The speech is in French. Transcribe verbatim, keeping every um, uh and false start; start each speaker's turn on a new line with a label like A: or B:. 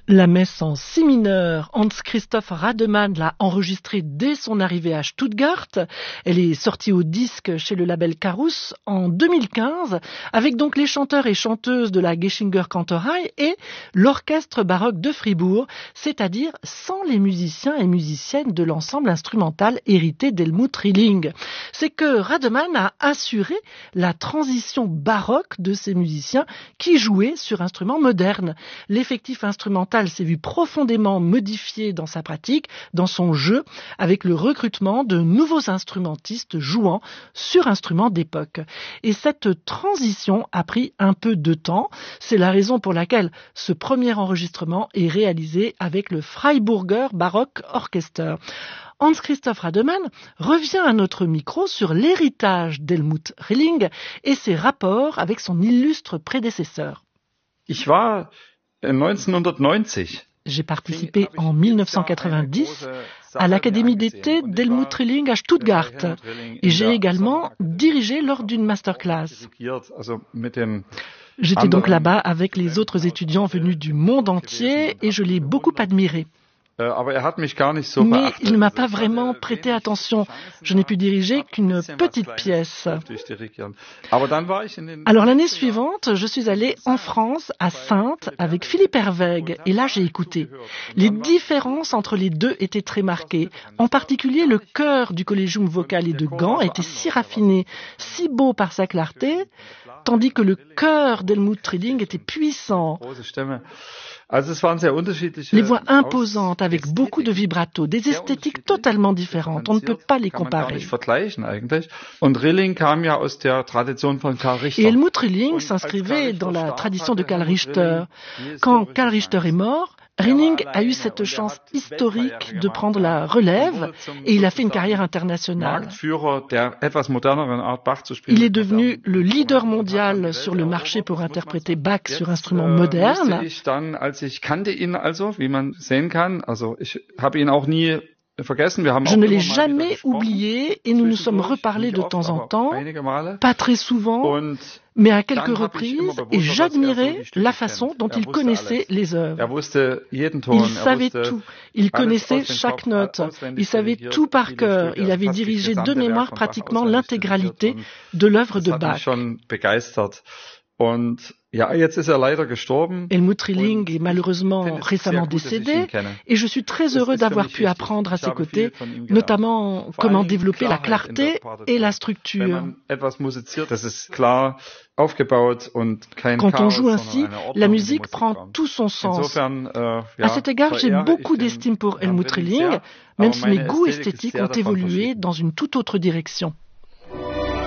A: La messe en si mineur, Hans-Christoph Rademann l'a enregistrée dès son arrivée à Stuttgart. Elle est sortie au disque chez le label Carus en deux mille quinze, avec donc les chanteurs et chanteuses de la Geschinger Kantorei et l'orchestre baroque de Fribourg, c'est-à-dire sans les musiciens et musiciennes de l'ensemble instrumental hérité d'Helmut Rilling. C'est que Rademann a assuré la transition baroque de ces musiciens qui jouaient sur instruments modernes. L'effectif instrumental s'est vu profondément modifié dans sa pratique, dans son jeu, avec le recrutement de nouveaux instrumentistes jouant sur instruments d'époque. Et cette transition a pris un peu de temps. C'est la raison pour laquelle ce premier enregistrement est réalisé avec le Freiburger Baroque Orchester. Hans-Christoph Rademann revient à notre micro sur l'héritage d'Helmut Rilling et ses rapports avec son illustre prédécesseur.
B: Ich war neunzehnhundertneunzig.
A: J'ai participé en dix-neuf cent quatre-vingt-dix à l'Académie d'été d'Helmut Rilling à Stuttgart et j'ai également dirigé lors d'une masterclass. J'étais donc là-bas avec les autres étudiants venus du monde entier et je l'ai beaucoup admiré. Mais il ne m'a pas vraiment prêté attention. Je n'ai pu diriger qu'une petite pièce. Alors l'année suivante, je suis allé en France, à Saintes, avec Philippe Herweg. Et là, j'ai écouté. Les différences entre les deux étaient très marquées. En particulier, le chœur du Collegium Vocal et de Gand était si raffiné, si beau par sa clarté, tandis que le chœur d'Helmut Rilling était puissant. Les voix imposantes avec beaucoup de vibrato, des esthétiques totalement différentes. On ne peut pas les comparer. Et Helmut Rilling s'inscrivait dans la tradition de Karl Richter. Quand Karl Richter est mort, Rilling a eu cette chance historique de prendre la relève et il a fait une carrière internationale. Il est devenu le leader mondial sur le marché pour interpréter Bach sur instruments modernes. Je ne l'ai jamais oublié et nous nous sommes reparlés de temps en temps, pas très souvent, mais à quelques reprises, et j'admirais la façon dont il connaissait les œuvres. Il savait tout, il connaissait chaque note, il savait tout par cœur, il avait dirigé de mémoire pratiquement l'intégralité de l'œuvre de Bach. Helmut Rilling est malheureusement récemment décédé et je suis très heureux d'avoir pu apprendre à ses côtés, notamment comment développer la clarté et la structure. Quand on joue ainsi, la musique prend tout son sens. À cet égard, j'ai beaucoup d'estime pour Helmut Rilling, même si mes goûts esthétiques ont évolué dans une toute autre direction.